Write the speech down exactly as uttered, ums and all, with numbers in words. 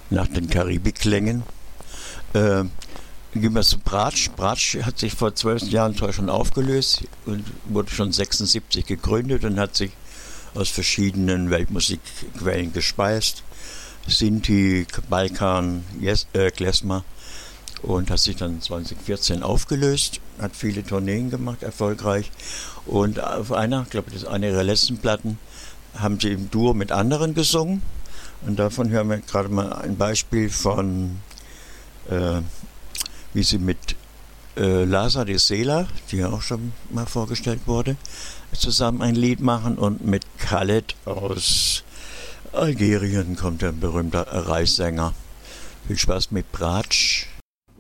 nach den Karibikklängen. Äh, Gehen wir zu Bratsch. Bratsch hat sich vor zwölf Jahren zwar schon aufgelöst und wurde schon sechsundsiebzig gegründet und hat sich aus verschiedenen Weltmusikquellen gespeist. Sinti, Balkan, yes, äh, Klezmer, und hat sich dann zwanzig vierzehn aufgelöst, hat viele Tourneen gemacht, erfolgreich. Und auf einer, ich glaube, das ist eine ihrer letzten Platten, haben sie im Duo mit anderen gesungen. Und davon hören wir gerade mal ein Beispiel von äh, wie sie mit äh, Lasa de Sela, die ja auch schon mal vorgestellt wurde, zusammen ein Lied machen, und mit Khaled aus Algerien kommt ein berühmter Reissänger. Viel Spaß mit Bratsch.